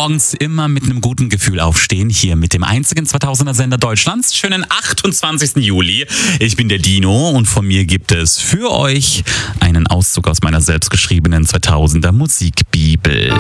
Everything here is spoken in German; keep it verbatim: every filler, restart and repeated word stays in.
morgens immer mit einem guten Gefühl aufstehen, hier mit dem einzigen zweitausender Sender Deutschlands. Schönen achtundzwanzigsten Juli. Ich bin der Dino und von mir gibt es für euch einen Auszug aus meiner selbstgeschriebenen zweitausender Musikbibel.